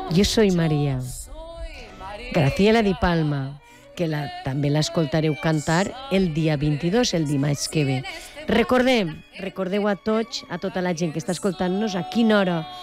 Yo soy María. Graciela Di Palma, que també l'escoltareu cantar el dia 22, el dimarts que ve. Recordeu a tots, a tota la gent que està escoltant-nos, a quina hora